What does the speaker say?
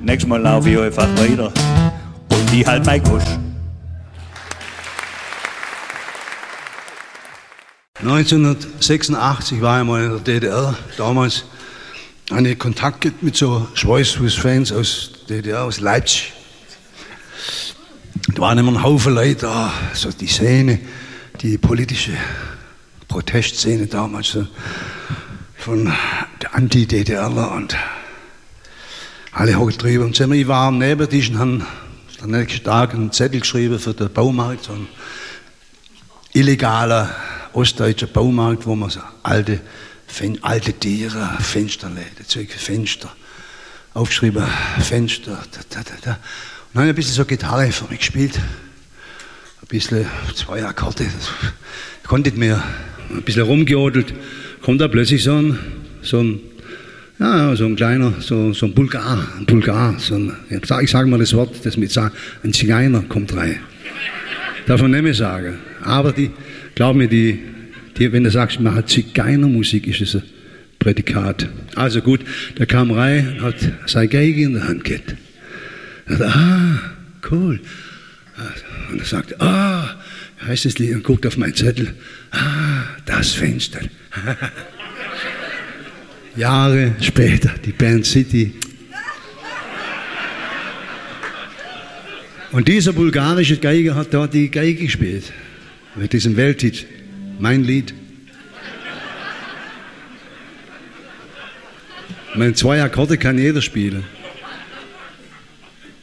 Nächstes Mal laufe ich einfach weiter und die halt mein Gusch. 1986 war ich mal in der DDR. Damals hatte ich Kontakt mit so Schweißfuß-Fans aus DDR, aus Leipzig. Da waren immer ein Haufen Leute da, so die Szene, die politische Protestszene damals so von der Anti-DDRler und alle hochgetrieben. Und ich war am Nebentisch und habe am nächsten Tag einen Zettel geschrieben für den Baumarkt, so ein illegaler ostdeutscher Baumarkt, wo man so alte Tiere, Fensterläden, Zeug für Fenster, aufgeschrieben, Fenster, da. Und dann habe ich ein bisschen so Gitarre für mich gespielt, ein bisschen 2 Akkorde, ich konnte nicht mehr, ein bisschen rumgeodelt, kommt da plötzlich so ein kleiner, so ein Bulgar, ich sage mal das Wort, das mit sagen, ein Zigeuner kommt rein. Darf man nicht mehr sagen. Aber glaub mir, wenn du sagst, ich mache Zigeunermusik, ist es ein Prädikat. Also gut, der kam rein, hat seine Geige in der Hand gehabt. Er sagt, cool. Und er sagt, heißt das Lied, und guckt auf meinen Zettel, das Fenster. Jahre später, die Band City. Und dieser bulgarische Geiger hat dort die Geige gespielt. Mit diesem Welthit. Mein Lied. Meine 2 Akkorde kann jeder spielen.